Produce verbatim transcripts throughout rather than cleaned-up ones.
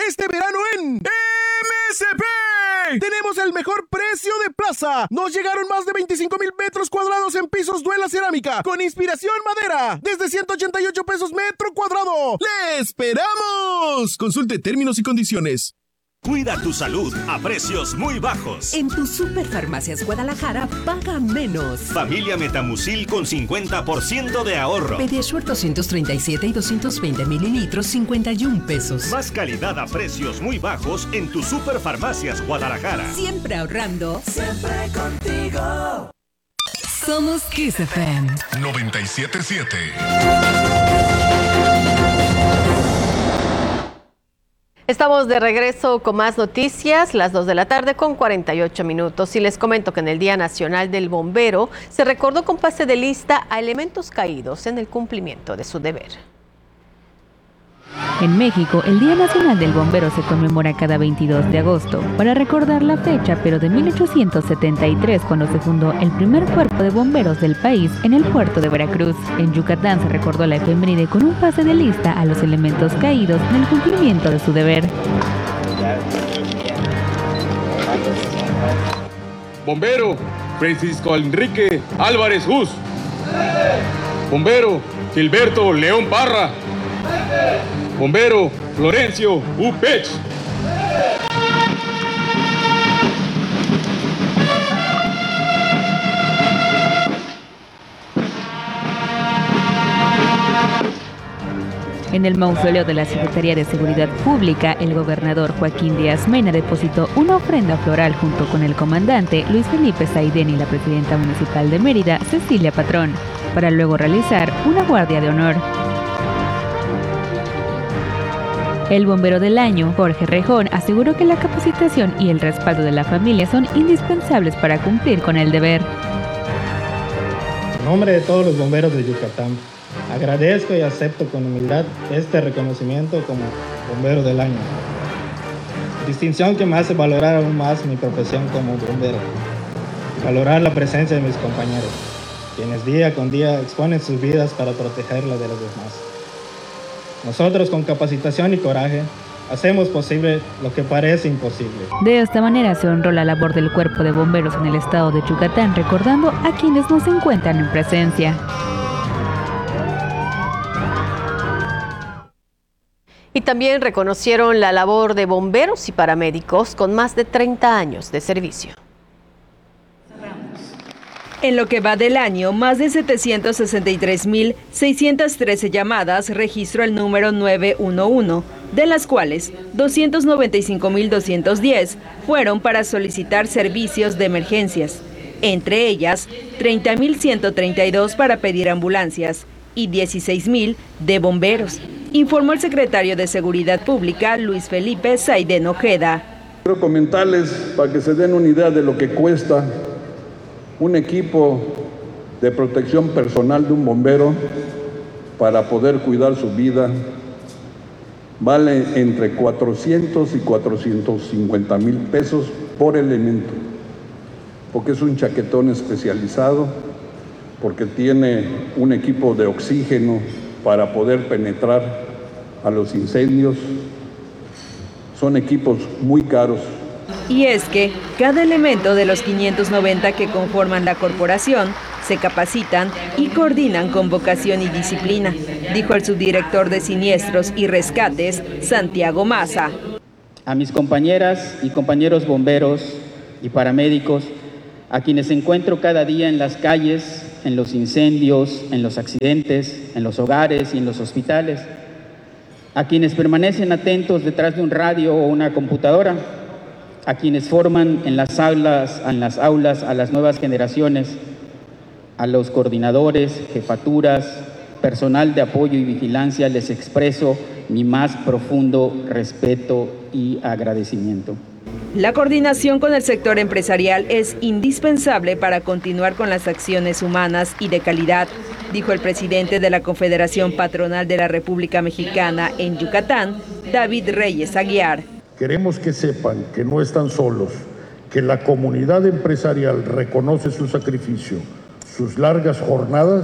este verano en M S P. Tenemos el mejor precio de plaza. Nos llegaron más de veinticinco mil metros cuadrados en pisos Duela Cerámica con inspiración madera desde ciento ochenta y ocho pesos metro cuadrado. ¡Le esperamos! Consulte términos y condiciones. Cuida tu salud a precios muy bajos. En tu Superfarmacias Guadalajara, paga menos. Familia Metamucil con cincuenta por ciento de ahorro. Pediasure doscientos treinta y siete y doscientos veinte mililitros, cincuenta y un pesos. Más calidad a precios muy bajos en tu Superfarmacias Guadalajara. Siempre ahorrando. Siempre contigo. Somos Kiss F M noventa y siete punto siete. Estamos de regreso con más noticias, las dos de la tarde con cuarenta y ocho minutos. Y les comento que en el Día Nacional del Bombero se recordó con pase de lista a elementos caídos en el cumplimiento de su deber. En México, el Día Nacional del Bombero se conmemora cada veintidós de agosto para recordar la fecha, pero de mil ochocientos setenta y tres, cuando se fundó el primer cuerpo de bomberos del país en el puerto de Veracruz. En Yucatán se recordó la efeméride con un pase de lista a los elementos caídos en el cumplimiento de su deber. Bombero Francisco Enrique Álvarez Hus. Bombero Gilberto León Parra. Bombero Florencio U. Pech. En el mausoleo de la Secretaría de Seguridad Pública, el gobernador Joaquín Díaz Mena depositó una ofrenda floral junto con el comandante Luis Felipe Saidén y la presidenta municipal de Mérida, Cecilia Patrón, para luego realizar una guardia de honor. El bombero del año, Jorge Rejón, aseguró que la capacitación y el respaldo de la familia son indispensables para cumplir con el deber. En nombre de todos los bomberos de Yucatán, agradezco y acepto con humildad este reconocimiento como bombero del año. Distinción que me hace valorar aún más mi profesión como bombero. Valorar la presencia de mis compañeros, quienes día con día exponen sus vidas para protegerla de los demás. Nosotros, con capacitación y coraje, hacemos posible lo que parece imposible. De esta manera se honró la labor del Cuerpo de Bomberos en el estado de Yucatán, recordando a quienes no se encuentran en presencia. Y también reconocieron la labor de bomberos y paramédicos con más de treinta años de servicio. En lo que va del año, más de setecientos sesenta y tres mil seiscientas trece llamadas registró el número nueve uno uno, de las cuales doscientos noventa y cinco mil doscientos diez fueron para solicitar servicios de emergencias, entre ellas treinta mil ciento treinta y dos para pedir ambulancias y dieciséis mil de bomberos, informó el secretario de Seguridad Pública, Luis Felipe Saidén Ojeda. Quiero comentarles para que se den una idea de lo que cuesta un equipo de protección personal de un bombero para poder cuidar su vida. Vale entre cuatrocientos y cuatrocientos cincuenta mil pesos por elemento, porque es un chaquetón especializado, porque tiene un equipo de oxígeno para poder penetrar a los incendios. Son equipos muy caros. Y es que cada elemento de los quinientos noventa que conforman la corporación se capacitan y coordinan con vocación y disciplina, dijo el subdirector de Siniestros y Rescates, Santiago Maza. A mis compañeras y compañeros bomberos y paramédicos, a quienes encuentro cada día en las calles, en los incendios, en los accidentes, en los hogares y en los hospitales, a quienes permanecen atentos detrás de un radio o una computadora, a quienes forman en las aulas, en las aulas a las nuevas generaciones, a los coordinadores, jefaturas, personal de apoyo y vigilancia, les expreso mi más profundo respeto y agradecimiento. La coordinación con el sector empresarial es indispensable para continuar con las acciones humanas y de calidad, dijo el presidente de la Confederación Patronal de la República Mexicana en Yucatán, David Reyes Aguiar. Queremos que sepan que no están solos, que la comunidad empresarial reconoce su sacrificio, sus largas jornadas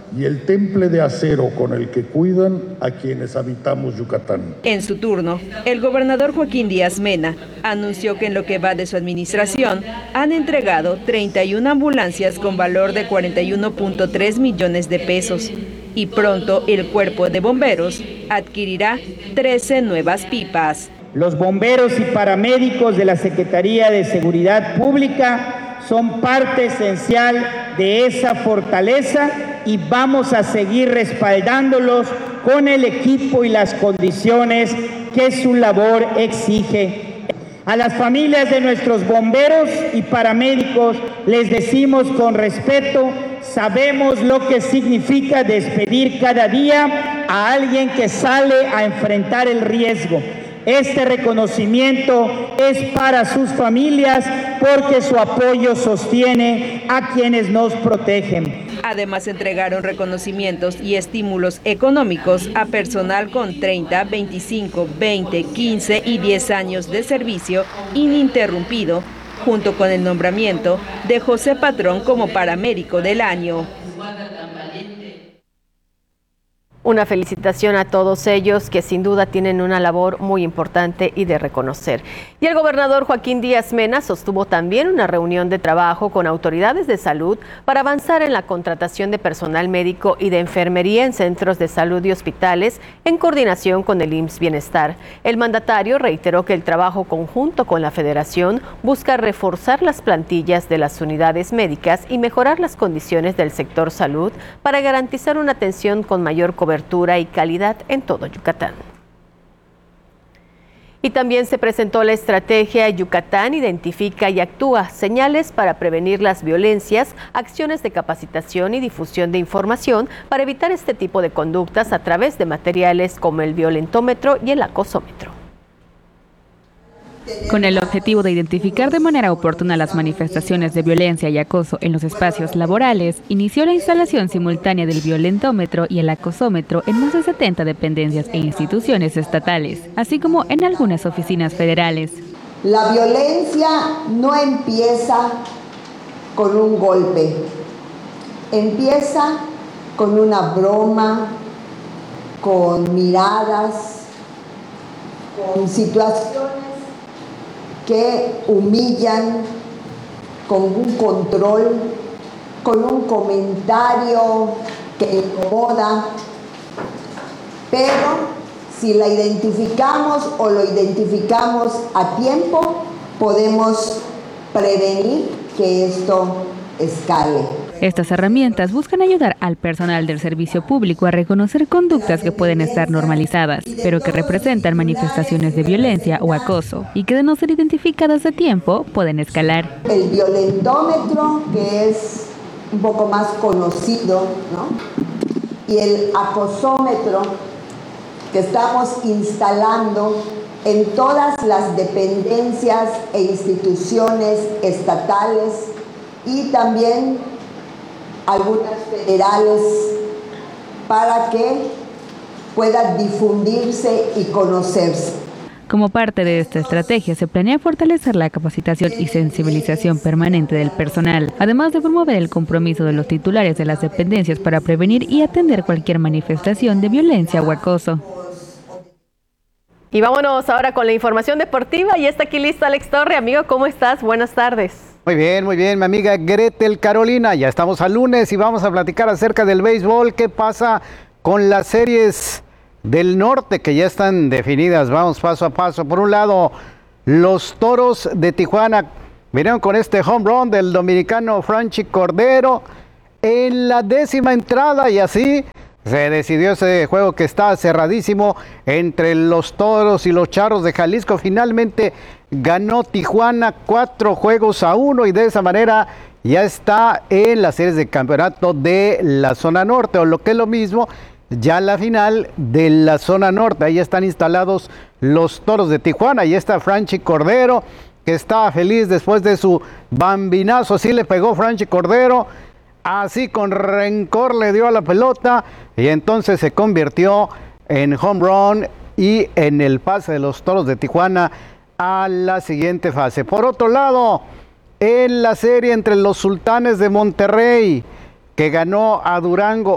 y el temple de acero con el que cuidan a quienes habitamos Yucatán. En su turno, el gobernador Joaquín Díaz Mena anunció que en lo que va de su administración han entregado treinta y una ambulancias con valor de cuarenta y uno punto tres millones de pesos y pronto el cuerpo de bomberos adquirirá trece nuevas pipas. Los bomberos y paramédicos de la Secretaría de Seguridad Pública son parte esencial de esa fortaleza y vamos a seguir respaldándolos con el equipo y las condiciones que su labor exige. A las familias de nuestros bomberos y paramédicos les decimos con respeto, sabemos lo que significa despedir cada día a alguien que sale a enfrentar el riesgo. Este reconocimiento es para sus familias porque su apoyo sostiene a quienes nos protegen. Además, entregaron reconocimientos y estímulos económicos a personal con treinta, veinticinco, veinte, quince y diez años de servicio ininterrumpido, junto con el nombramiento de José Patrón como paramédico del año. Una felicitación a todos ellos que sin duda tienen una labor muy importante y de reconocer. Y el gobernador Joaquín Díaz Mena sostuvo también una reunión de trabajo con autoridades de salud para avanzar en la contratación de personal médico y de enfermería en centros de salud y hospitales en coordinación con el I M S S Bienestar. El mandatario reiteró que el trabajo conjunto con la Federación busca reforzar las plantillas de las unidades médicas y mejorar las condiciones del sector salud para garantizar una atención con mayor cobertura y calidad en todo Yucatán. Y también se presentó la estrategia Yucatán Identifica y Actúa, señales para prevenir las violencias, acciones de capacitación y difusión de información para evitar este tipo de conductas a través de materiales como el violentómetro y el acosómetro. Con el objetivo de identificar de manera oportuna las manifestaciones de violencia y acoso en los espacios laborales, inició la instalación simultánea del violentómetro y el acosómetro en más de setenta dependencias e instituciones estatales, así como en algunas oficinas federales. La violencia no empieza con un golpe, empieza con una broma, con miradas, con situaciones que humillan, con un control, con un comentario que incomoda, pero si la identificamos o lo identificamos a tiempo, podemos prevenir que esto escale. Estas herramientas buscan ayudar al personal del servicio público a reconocer conductas que pueden estar normalizadas, pero que representan manifestaciones de violencia o acoso y que de no ser identificadas a tiempo pueden escalar. El violentómetro, que es un poco más conocido, ¿no? Y el acosómetro, que estamos instalando en todas las dependencias e instituciones estatales y también algunas federales, para que pueda difundirse y conocerse. Como parte de esta estrategia, se planea fortalecer la capacitación y sensibilización permanente del personal, además de promover el compromiso de los titulares de las dependencias para prevenir y atender cualquier manifestación de violencia o acoso. Y vámonos ahora con la información deportiva, y está aquí lista Alex Torre. Amigo, ¿cómo estás? Buenas tardes. Muy bien, muy bien, mi amiga Gretel Carolina. Ya estamos al lunes y vamos a platicar acerca del béisbol. ¿Qué pasa con las series del norte que ya están definidas? Vamos paso a paso. Por un lado, los Toros de Tijuana vinieron con este home run del dominicano Franchi Cordero en la décima entrada, y así se decidió ese juego que está cerradísimo entre los Toros y los Charros de Jalisco. Finalmente ganó Tijuana cuatro juegos a uno y de esa manera ya está en las series de campeonato de la zona norte, o lo que es lo mismo, ya la final de la zona norte. Ahí están instalados los Toros de Tijuana y está Franchi Cordero, que estaba feliz después de su bambinazo. Así le pegó Franchi Cordero, así con rencor le dio a la pelota y entonces se convirtió en home run y en el pase de los Toros de Tijuana a la siguiente fase. Por otro lado, en la serie entre los Sultanes de Monterrey, que ganó a Durango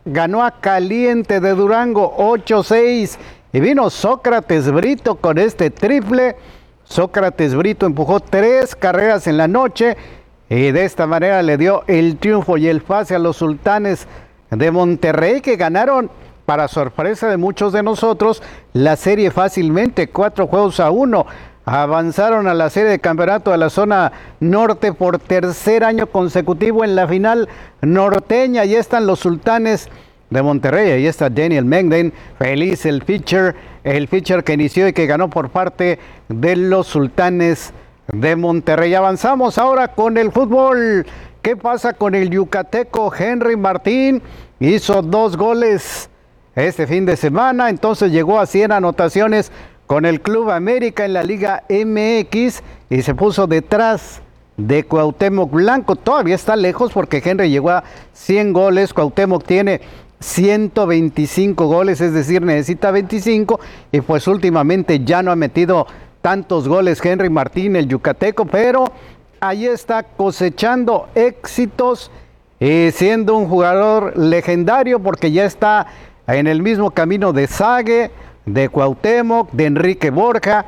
ganó a Caliente de Durango ocho seis. Y vino Sócrates Brito con este triple. Sócrates Brito empujó tres carreras en la noche y de esta manera le dio el triunfo y el pase a los Sultanes de Monterrey, que ganaron, para sorpresa de muchos de nosotros, la serie fácilmente, cuatro juegos a uno. Avanzaron a la serie de campeonato de la zona norte por tercer año consecutivo en la final norteña. Ahí están los Sultanes de Monterrey, ahí está Daniel Mengden, feliz el pitcher, el pitcher que inició y que ganó por parte de los Sultanes de Monterrey. Avanzamos ahora con el fútbol. ¿Qué pasa con el yucateco Henry Martín? Hizo dos goles este fin de semana, entonces llegó a cien anotaciones con el Club América en la Liga M X y se puso detrás de Cuauhtémoc Blanco. Todavía está lejos porque Henry llegó a cien goles, Cuauhtémoc tiene ciento veinticinco goles, es decir, necesita veinticinco, y pues últimamente ya no ha metido tantos goles Henry Martín, el yucateco, pero ahí está cosechando éxitos y siendo un jugador legendario porque ya está en el mismo camino de Sague, de Cuauhtémoc, de Enrique Borja,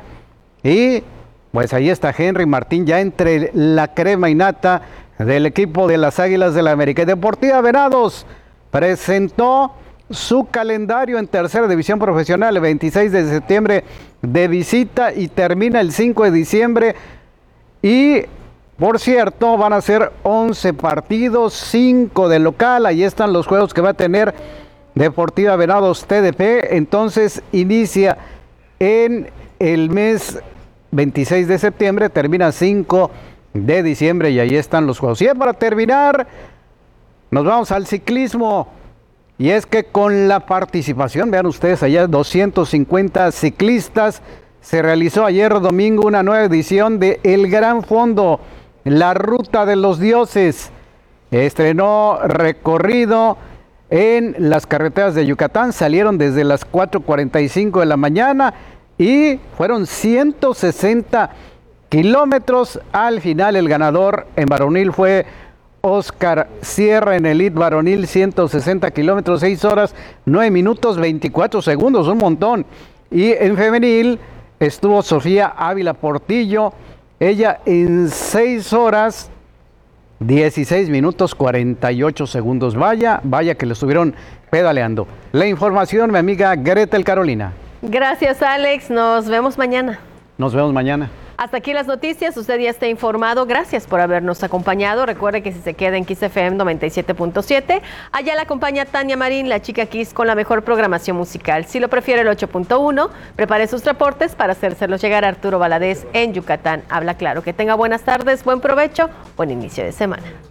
y pues ahí está Henry Martín ya entre la crema y nata del equipo de las Águilas del la América. Deportiva Venados presentó su calendario en tercera división profesional el veintiséis de septiembre de visita y termina el cinco de diciembre. Y por cierto, van a ser once partidos, cinco de local. Ahí están los juegos que va a tener Deportiva Venados T D P. Entonces inicia en el mes veintiséis de septiembre, termina cinco de diciembre y ahí están los juegos. Y para terminar, nos vamos al ciclismo, y es que con la participación, vean ustedes allá, doscientos cincuenta ciclistas, se realizó ayer domingo una nueva edición de El Gran Fondo, la Ruta de los Dioses. Estrenó recorrido en las carreteras de Yucatán, salieron desde las cuatro cuarenta y cinco de la mañana y fueron ciento sesenta kilómetros. Al final el ganador en varonil fue Oscar Sierra en elite varonil, ciento sesenta kilómetros, seis horas, nueve minutos, veinticuatro segundos, un montón. Y en femenil estuvo Sofía Ávila Portillo, ella en seis horas, dieciséis minutos, cuarenta y ocho segundos. Vaya, vaya que le estuvieron pedaleando. La información, mi amiga Gretel Carolina. Gracias, Alex. Nos vemos mañana. Nos vemos mañana. Hasta aquí las noticias, usted ya está informado. Gracias por habernos acompañado. Recuerde que si se queda en Kiss F M noventa y siete punto siete, allá la acompaña Tania Marín, la chica Kiss, con la mejor programación musical. Si lo prefiere el ocho punto uno, prepare sus reportes para hacérselos llegar a Arturo Valadez en Yucatán. Habla claro. Que tenga buenas tardes, buen provecho, buen inicio de semana.